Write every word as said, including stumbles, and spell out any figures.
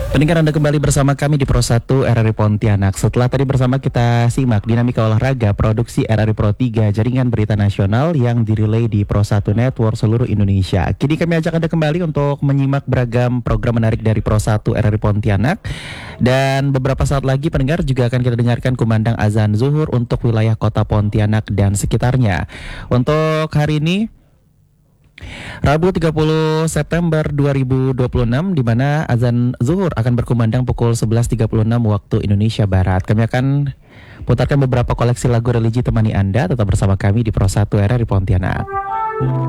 Pendengar, Anda kembali bersama kami di Pro satu R R I Pontianak. Setelah tadi bersama kita simak dinamika olahraga produksi R R I Pro tiga, jaringan berita nasional yang dirilai di Pro satu Network seluruh Indonesia. Kini kami ajak Anda kembali untuk menyimak beragam program menarik dari Pro satu R R I Pontianak. Dan beberapa saat lagi pendengar juga akan kita dengarkan kumandang azan zuhur untuk wilayah kota Pontianak dan sekitarnya. Untuk hari ini Rabu tiga puluh September dua ribu dua puluh enam, di mana azan zuhur akan berkumandang pukul sebelas tiga puluh enam waktu Indonesia Barat. Kami akan putarkan beberapa koleksi lagu religi temani Anda. Tetap bersama kami di Pro satu R R I Pontianak.